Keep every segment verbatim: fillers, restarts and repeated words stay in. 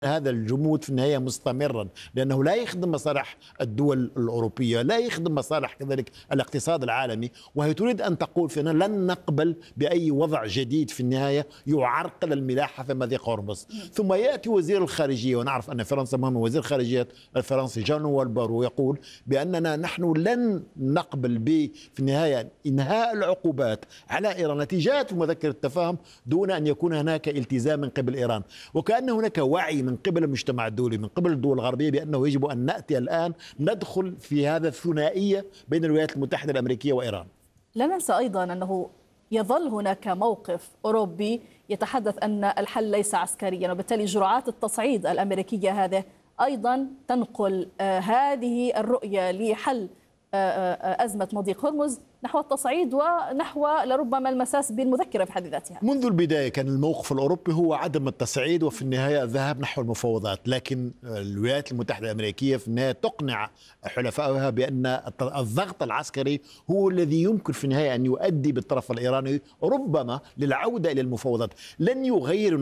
هذا الجمود في النهاية مستمرا، لأنه لا يخدم مصالح الدول الأوروبية، لا يخدم مصالح كذلك الاقتصاد العالمي. وهي تريد أن تقول فإننا لن نقبل بأي وضع جديد في النهاية يعرقل الملاحة في مضيق هرمز. ثم يأتي وزير الخارجية، ونعرف أن فرنسا مهم، وزير الخارجية الفرنسي جان نويل بارو يقول بأننا نحن لن نقبل ب في النهاية إنهاء العقوبات على إيران نتيجات مذكرة التفاهم دون أن يكون هناك التزام من قبل إيران. وكأن هناك وعي من قبل المجتمع الدولي، من قبل الدول الغربية، بأنه يجب أن نأتي الآن ندخل في هذا الثنائية بين الولايات المتحدة الأمريكية وإيران. لا ننسى أيضا أنه يظل هناك موقف أوروبي يتحدث أن الحل ليس عسكريا، وبالتالي جرعات التصعيد الأمريكية هذه أيضا تنقل آه هذه الرؤية لحل آه آه أزمة مضيق هرمز نحو التصعيد ونحو لربما المساس بالمذكرة في حد ذاتها. منذ البداية كان الموقف الأوروبي هو عدم التصعيد، وفي النهاية الذهاب نحو المفاوضات، لكن الولايات المتحدة الأمريكية في النهاية تقنع حلفائها بأن الضغط العسكري هو الذي يمكن في النهاية أن يؤدي بالطرف الإيراني ربما للعودة إلى المفاوضات. لن يغير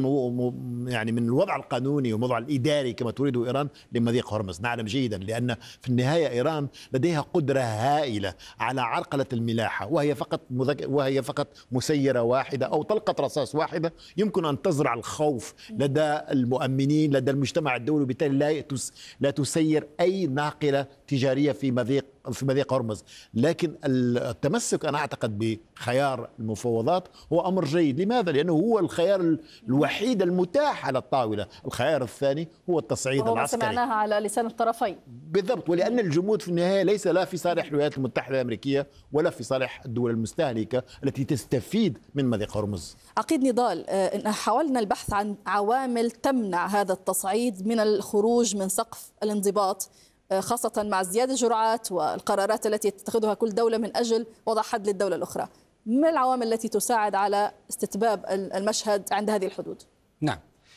يعني من الوضع القانوني والوضع الإداري كما تريد إيران لمضيق هرمز، نعلم جيدا، لأن في النهاية إيران لديها قدرة هائلة على عرقلة الملاحة، وهي فقط وهي فقط مسيرة واحدة أو طلقة رصاص واحدة يمكن أن تزرع الخوف لدى المؤمنين، لدى المجتمع الدولي، وبالتالي لا لا تسير أي ناقلة تجارية في مضيق في مضيق هرمز. لكن التمسك أنا أعتقد بخيار المفاوضات هو أمر جيد. لماذا؟ لأنه هو الخيار الوحيد المتاح على الطاولة. الخيار الثاني هو التصعيد وهو العسكري، سمعناها على لسان الطرفين بالضبط. ولأن الجمود في النهاية ليس لا في صالح الولايات المتحدة الأمريكية ولا في صالح الدول المستهلكة التي تستفيد من مضيق هرمز. عقيد نضال، حاولنا البحث عن عوامل تمنع هذا التصعيد من الخروج من سقف الانضباط، خاصة مع ازدياد الجرعات والقرارات التي تتخذها كل دولة من أجل وضع حد للدولة الأخرى. ما العوامل التي تساعد على استتباب المشهد عند هذه الحدود؟ نعم،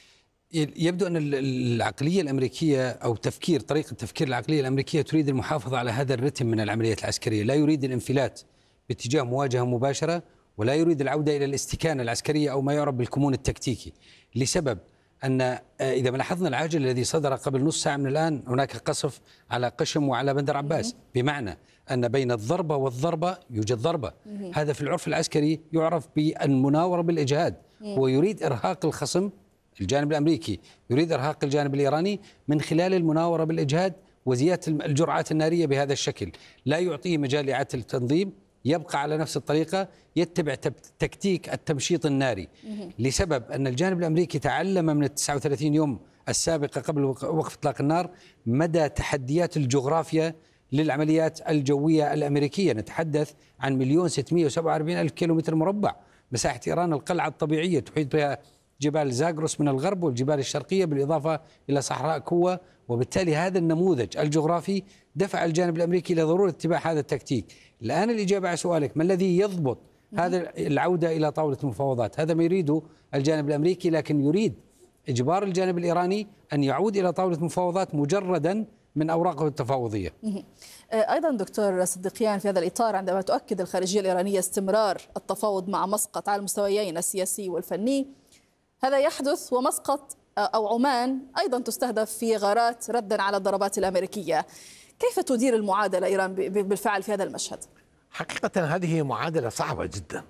يبدو أن العقلية الأمريكية أو تفكير طريقة تفكير العقلية الأمريكية تريد المحافظة على هذا الرتم من العمليات العسكرية، لا يريد الانفلات باتجاه مواجهة مباشرة، ولا يريد العودة إلى الاستكانة العسكرية أو ما يعرف بالكمون التكتيكي، لسبب أن إذا ما لاحظنا العاجل الذي صدر قبل نص ساعة من الآن هناك قصف على قشم وعلى بندر عباس، بمعنى أن بين الضربة والضربة يوجد ضربة. هذا في العرف العسكري يعرف بالمناورة بالإجهاد. هو يريد إرهاق الخصم، الجانب الأمريكي يريد إرهاق الجانب الإيراني من خلال المناورة بالإجهاد وزيادة الجرعات النارية بهذا الشكل، لا يعطيه مجال لإعادة التنظيم، يبقى على نفس الطريقة، يتبع تكتيك التمشيط الناري، لسبب أن الجانب الأمريكي تعلم من التسعة وثلاثين يوم السابقة قبل وقف إطلاق النار مدى تحديات الجغرافيا للعمليات الجوية الأمريكية. نتحدث عن مليون ستمائة وسبعة وأربعين ألف كيلومتر مربع. مساحة إيران القلعة الطبيعية تحيط بها جبال زاغروس من الغرب والجبال الشرقية بالإضافة إلى صحراء كوة، وبالتالي هذا النموذج الجغرافي دفع الجانب الأمريكي إلى ضرورة اتباع هذا التكتيك. الآن الإجابة على سؤالك ما الذي يضبط هذا العودة إلى طاولة المفاوضات؟ هذا ما يريده الجانب الأمريكي، لكن يريد إجبار الجانب الإيراني أن يعود إلى طاولة المفاوضات مجردا من أوراقه التفاوضية. أيضا دكتور صديقيان، في هذا الإطار عندما تؤكد الخارجية الإيرانية استمرار التفاوض مع مسقط على المستويين السياسي والفني، هذا يحدث ومسقط أو عمان أيضا تستهدف في غارات ردا على الضربات الأمريكية. كيف تدير المعادلة إيران بالفعل في هذا المشهد؟ حقيقة هذه معادلة صعبة جدا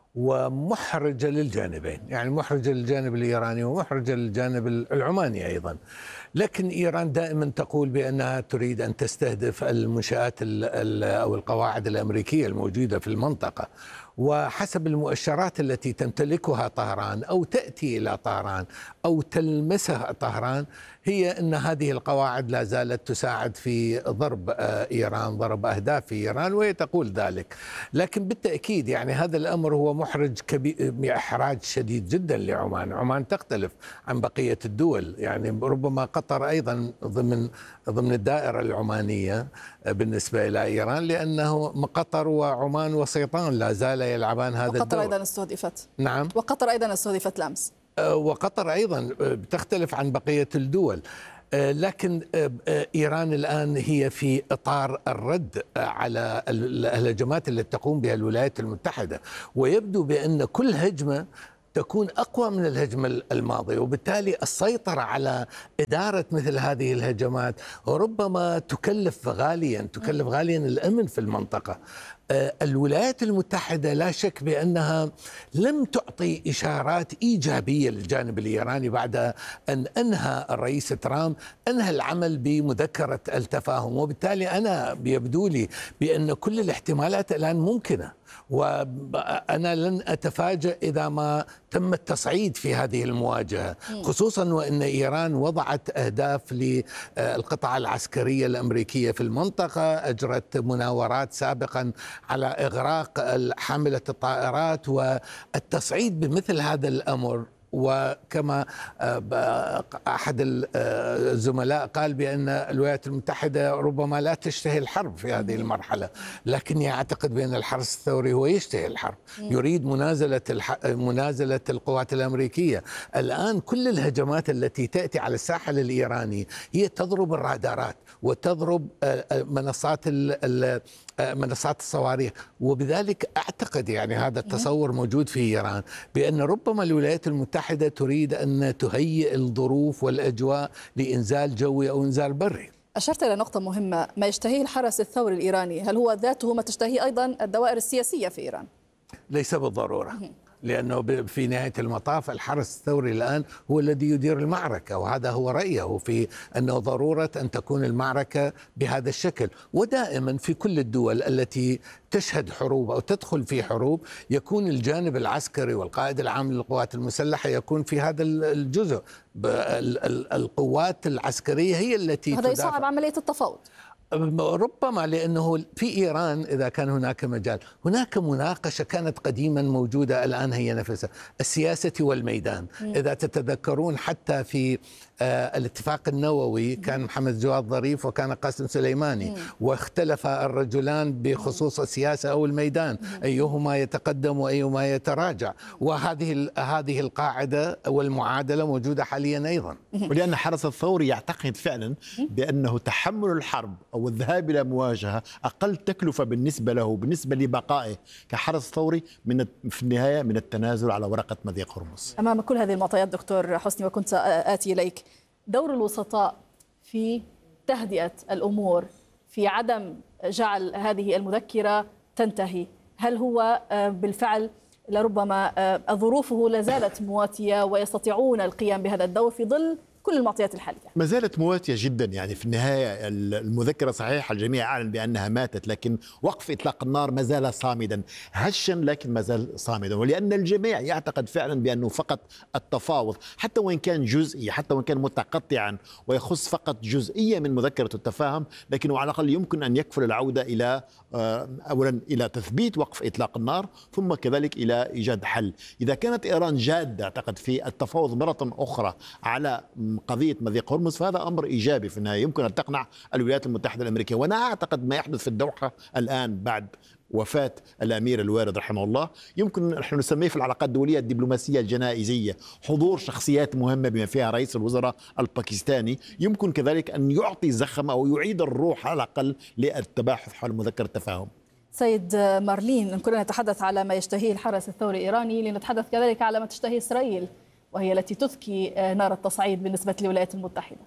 ومحرجة للجانبين، يعني محرجة للجانب الإيراني ومحرجة للجانب العماني أيضا. لكن إيران دائما تقول بأنها تريد أن تستهدف المنشآت أو القواعد الأمريكية الموجودة في المنطقة، وحسب المؤشرات التي تمتلكها طهران أو تأتي إلى طهران أو تلمسها طهران هي أن هذه القواعد لا زالت تساعد في ضرب إيران، ضرب أهداف في إيران، وهي تقول ذلك. لكن بالتأكيد يعني هذا الأمر هو محرج كبير، إحراج شديد جدا لعمان. عمان تختلف عن بقية الدول، يعني ربما قطر أيضا ضمن ضمن الدائرة العمانية بالنسبة إلى إيران، لأنه قطر وعمان وسيطان لا زال يلعبان هذا الدور. وقطر أيضا استهدفت. نعم، وقطر أيضا استهدفت لامس. وقطر أيضا تختلف عن بقية الدول. لكن إيران الآن هي في إطار الرد على الهجمات التي تقوم بها الولايات المتحدة، ويبدو بأن كل هجمة تكون أقوى من الهجمة الماضية، وبالتالي السيطرة على إدارة مثل هذه الهجمات ربما تكلف غاليا تكلف غاليا الأمن في المنطقة. الولايات المتحدة لا شك بأنها لم تعطي إشارات إيجابية للجانب الإيراني بعد أن أنهى الرئيس ترامب أنهى العمل بمذكرة التفاهم، وبالتالي أنا يبدو لي بأن كل الاحتمالات الآن ممكنة، وأنا لن أتفاجأ إذا ما تم التصعيد في هذه المواجهة، خصوصا وأن إيران وضعت أهداف للقطاع العسكرية الأمريكية في المنطقة، أجرت مناورات سابقا على إغراق حاملة الطائرات، والتصعيد بمثل هذا الأمر. وكما أحد الزملاء قال بأن الولايات المتحدة ربما لا تشتهي الحرب في هذه المرحلة، لكني أعتقد بأن الحرس الثوري هو يشتهي الحرب، يريد منازلة منازلة القوات الأمريكية. الآن كل الهجمات التي تأتي على الساحل الإيراني هي تضرب الرادارات وتضرب منصات منصات الصواريخ، وبذلك أعتقد يعني هذا التصور موجود في إيران بأن ربما الولايات المتحدة تريد أن تهيئ الظروف والأجواء لإنزال جوي أو إنزال بري. أشرت إلى نقطة مهمة، ما يشتهيه الحرس الثوري الإيراني هل هو ذاته ما تشتهيه أيضا الدوائر السياسية في إيران؟ ليس بالضرورة، لأنه في نهاية المطاف الحرس الثوري الآن هو الذي يدير المعركة، وهذا هو رأيه في أنه ضرورة أن تكون المعركة بهذا الشكل. ودائما في كل الدول التي تشهد حروب أو تدخل في حروب يكون الجانب العسكري والقائد العام للقوات المسلحة يكون في هذا الجزء. القوات العسكرية هي التي هذا يصعب عملية التفاوض ربما، لأنه في إيران إذا كان هناك مجال، هناك مناقشة كانت قديما موجودة الآن هي نفسها، السياسة والميدان. م. إذا تتذكرون حتى في آه الاتفاق النووي كان محمد جواد ظريف وكان قاسم سليماني، م. واختلف الرجلان بخصوص السياسة أو الميدان، م. أيهما يتقدم وأيهما يتراجع، وهذه هذه القاعدة والمعادلة موجودة حاليا أيضا. ولأن الحرس الثوري يعتقد فعلا بأنه تحمل الحرب أو الذهاب إلى مواجهة أقل تكلفة بالنسبة له بالنسبة لبقائه كحرس ثوري من في النهاية من التنازل على ورقة مضيق هرمز. أمام كل هذه المعطيات دكتور حسني، وكنت آتي إليك، دور الوسطاء في تهدئة الأمور، في عدم جعل هذه المذكرة تنتهي، هل هو بالفعل لربما ظروفه لازالت مواتية ويستطيعون القيام بهذا الدور في ظل كل المعطيات الحالية؟ ما زالت مواتية جدا، يعني في النهاية المذكرة صحيح الجميع أعلن بأنها ماتت، لكن وقف إطلاق النار ما زال صامدا، هشا لكن ما زال صامدا، ولأن الجميع يعتقد فعلا بأنه فقط التفاوض حتى وإن كان جزئي، حتى وإن كان متقطعا ويخص فقط جزئية من مذكرة التفاهم، لكنه على الأقل يمكن أن يكفل العودة إلى أولا إلى تثبيت وقف إطلاق النار، ثم كذلك إلى إيجاد حل. إذا كانت إيران جادة أعتقد في التفاوض مرة أخرى على قضية مضيق هرمز فهذا أمر إيجابي في النهاية، يمكن أن تقنع الولايات المتحدة الأمريكية. وأنا أعتقد ما يحدث في الدوحة الآن بعد وفاة الأمير الوارد رحمه الله يمكن نحن نسميه في العلاقات الدولية الدبلوماسية الجنائزية، حضور شخصيات مهمة بما فيها رئيس الوزراء الباكستاني يمكن كذلك أن يعطي زخم أو يعيد الروح على الأقل للتباحث حول مذكرة التفاهم. سيد مارلين، إن كنا نتحدث على ما يشتهيه الحرس الثوري الإيراني، لنتحدث كذلك على ما تشتهيه إسرائيل، وهي التي تذكي نار التصعيد بالنسبة للولايات المتحدة.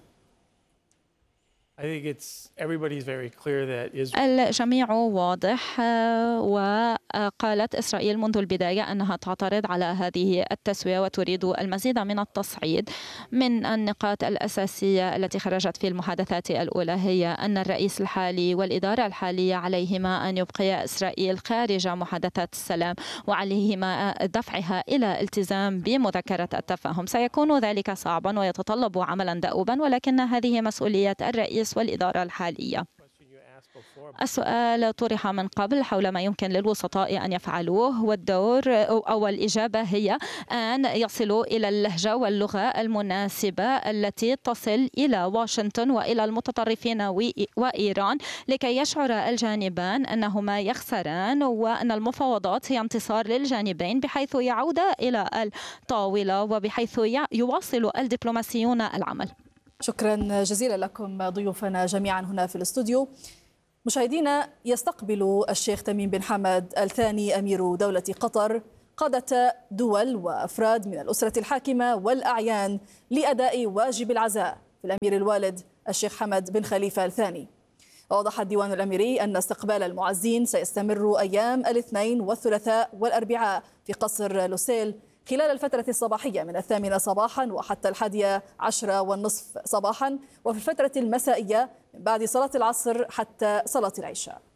الجميع واضح، وقالت إسرائيل منذ البداية أنها تعترض على هذه التسوية وتريد المزيد من التصعيد. من النقاط الأساسية التي خرجت في المحادثات الأولى هي أن الرئيس الحالي والإدارة الحالية عليهما أن يبقيا إسرائيل خارج محادثات السلام، وعليهما دفعها إلى التزام بمذكرة التفاهم. سيكون ذلك صعبا ويتطلب عملا دؤوبا، ولكن هذه مسؤولية الرئيس والإدارة الحالية. السؤال طرح من قبل حول ما يمكن للوسطاء أن يفعلوه، والدور أو الإجابة هي أن يصلوا إلى اللهجة واللغة المناسبة التي تصل إلى واشنطن وإلى المتطرفين وإيران لكي يشعر الجانبان أنهما يخسران وأن المفاوضات هي انتصار للجانبين، بحيث يعود إلى الطاولة وبحيث يواصل الدبلوماسيون العمل. شكرا جزيلا لكم ضيوفنا جميعا هنا في الاستوديو. مشاهدينا، يستقبل الشيخ تميم بن حمد الثاني أمير دولة قطر قادة دول وأفراد من الأسرة الحاكمة والأعيان لأداء واجب العزاء في الأمير الوالد الشيخ حمد بن خليفة الثاني. ووضح الديوان الأميري أن استقبال المعزين سيستمر أيام الاثنين والثلاثاء والأربعاء في قصر لوسيل خلال الفترة الصباحية من الثامنة صباحا وحتى الحادية عشرة والنصف صباحا، وفي الفترة المسائية من بعد صلاة العصر حتى صلاة العشاء.